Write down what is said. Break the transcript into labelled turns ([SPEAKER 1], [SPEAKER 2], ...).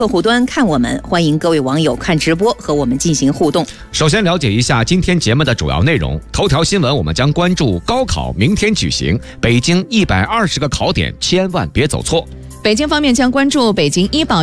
[SPEAKER 1] 客户端看我们，欢迎各位网友看直播和我们进行互动。
[SPEAKER 2] 首先了解一下今天节目的主要内容。头条新闻我们将关注高考明天举行，北京120个考点千万别走错。
[SPEAKER 3] 北京方面将关注北京医保